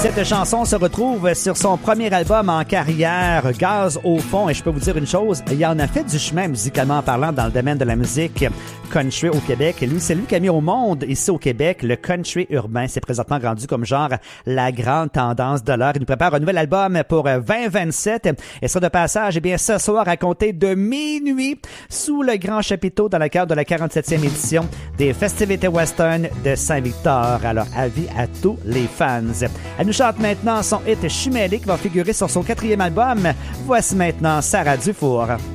Cette chanson se retrouve sur son premier album en carrière, Gaz au fond. Et je peux vous dire une chose, il en a fait du chemin musicalement parlant dans le domaine de la musique country au Québec. Et lui, c'est lui qui a mis au monde, ici au Québec, le country urbain. C'est présentement rendu comme genre la grande tendance de l'heure. Il nous prépare un nouvel album pour 2027. Et sera de passage, eh bien, ce soir, à compter de minuit, sous le grand chapiteau dans le cadre de la 47e édition des festivités western de Saint-Victor. Alors, avis à tous les fans. Elle nous chante maintenant son hit Chimélique qui va figurer sur son 4e album. Voici maintenant Sarah Dufour.